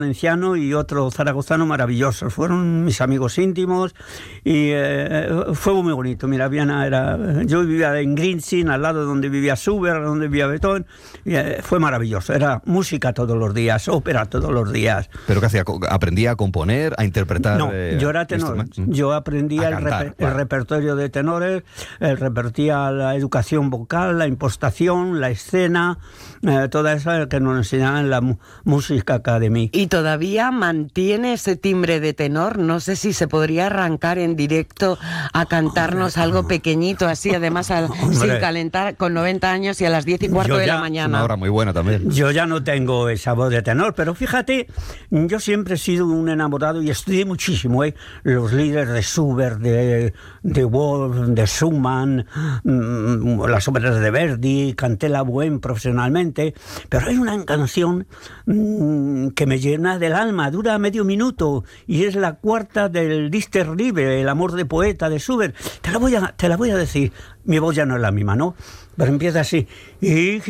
valenciano y otro zaragozano maravillosos. Fueron mis amigos íntimos y fue muy bonito. Mira, Viana yo vivía en Grinzing, al lado donde vivía Schubert, donde vivía Beethoven, y fue maravilloso. Era música todos los días, ópera todos los días. ¿Pero qué hacía? ¿Aprendía a componer, a interpretar? No, yo era tenor. Yo aprendía el repertorio de tenores, repetía la educación vocal, la impostación, la escena, toda esa que nos enseñaban en la Música Academy. ¿Y todavía mantiene ese timbre de tenor? No sé si se podría arrancar en directo a cantarnos algo pequeñito, así, además sin calentar, con 90 años y a las 10:15 de la mañana. Una hora muy buena también. Yo ya no tengo esa voz de tenor, pero fíjate, yo siempre he sido un enamorado y estudié muchísimo, los líderes de Schubert, de Wolf, de Schumann, las óperas de Verdi, canté la Bohème profesionalmente, pero hay una canción que me llena del alma, dura medio minuto y es la cuarta del Dichter Liebe, el amor de poeta de Schubert. Te la voy a decir, mi voz ya no es la misma, ¿no? Pero empieza así: Ich